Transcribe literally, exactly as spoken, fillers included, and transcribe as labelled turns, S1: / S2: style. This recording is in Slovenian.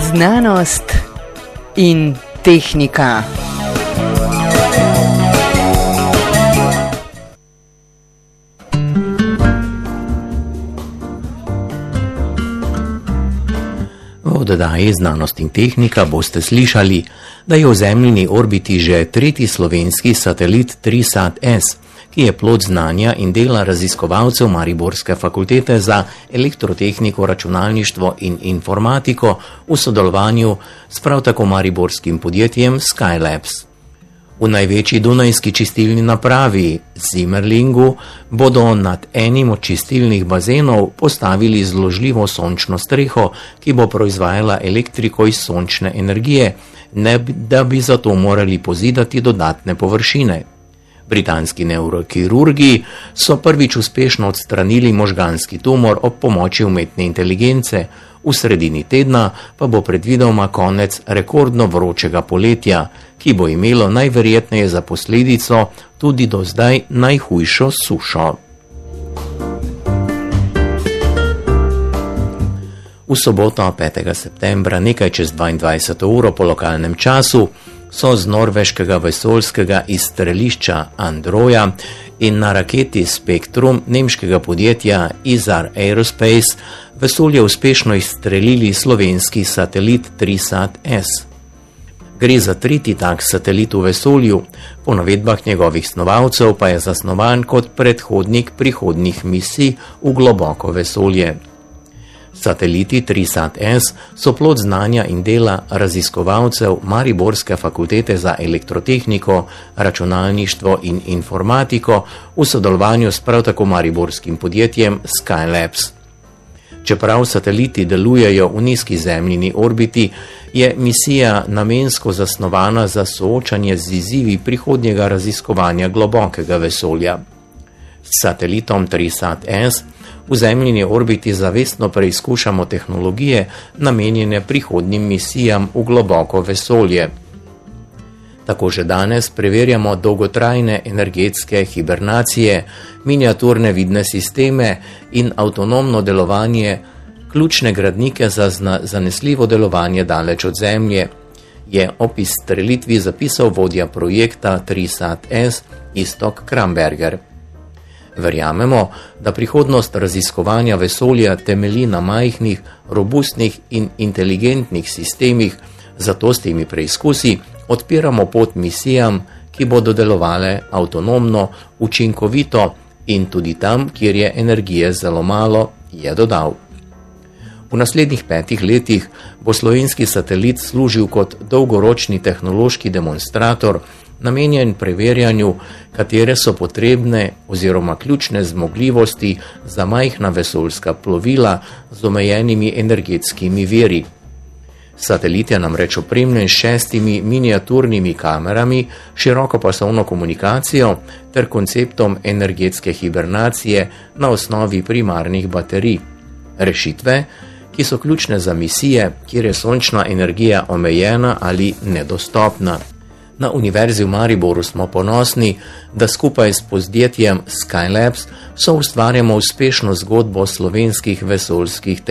S1: Znanost in tehnika.
S2: V oddaji Znanost in tehnika boste slišali, da je v Zemljini orbiti že tretji slovenski satelit Trisat S, ki je plod znanja in dela raziskovalcev Mariborske fakultete za elektrotehniko, računalništvo in informatiko v sodelovanju s prav tako mariborskim podjetjem Skylabs. V največji dunajski čistilni napravi Zimmerlingu bodo nad enim od čistilnih bazenov postavili zložljivo sončno streho, ki bo proizvajala elektriko iz sončne energije, ne da bi zato morali pozidati dodatne površine. Britanski neurokirurgi so prvič uspešno odstranili možganski tumor ob pomoči umetne inteligence, v sredini tedna pa bo predvidoma konec rekordno vročega poletja, ki bo imelo najverjetneje za posledico tudi do zdaj najhujšo sušo. V soboto petega septembra, nekaj čez dvaindvajseto uro po lokalnem času, so z norveškega vesoljskega izstrelišča Androja in na raketi Spektrum nemškega podjetja Isar Aerospace vesolje uspešno izstrelili slovenski satelit Trisat S. Gre za tretji tak satelit v vesolju, po navedbah njegovih snovalcev pa je zasnovan kot predhodnik prihodnjih misij v globoko vesolje. Sateliti Trisat S so plod znanja in dela raziskovalcev Mariborske fakultete za elektrotehniko, računalništvo in informatiko v sodelovanju s prav tako mariborskim podjetjem Skylabs. Čeprav sateliti delujejo v nizki zemljini orbiti, je misija namensko zasnovana za soočanje z izzivi prihodnjega raziskovanja globokega vesolja. S satelitom Trisat S v zemljini orbiti zavestno preizkušamo tehnologije, namenjene prihodnjim misijam v globoko vesolje. Tako že danes preverjamo dolgotrajne energetske hibernacije, miniaturne vidne sisteme in avtonomno delovanje, ključne gradnike za zanesljivo delovanje daleč od Zemlje, je ob izstrelitvi zapisal vodja projekta Trisat S Istok Kramberger. Verjamemo, da prihodnost raziskovanja vesolja temelji na majhnih, robustnih in inteligentnih sistemih, zato s temi preizkusi odpiramo pot misijam, ki bodo delovale avtonomno, učinkovito in tudi tam, kjer je energije zelo malo, je dodal. V naslednjih petih letih bo slovenski satelit služil kot dolgoročni tehnološki demonstrator, namenjen preverjanju, katere so potrebne oziroma ključne zmogljivosti za majhna vesoljska plovila z omejenimi energetskimi viri. Satelit je namreč opremljen s šestimi miniaturnimi kamerami, širokopasovno komunikacijo ter konceptom energetske hibernacije na osnovi primarnih baterij. Rešitve, ki so ključne za misije, kjer je sončna energija omejena ali nedostopna. Na Univerzi v Mariboru smo ponosni, da skupaj s podjetjem Skylabs soustvarjamo uspešno zgodbo slovenskih vesoljskih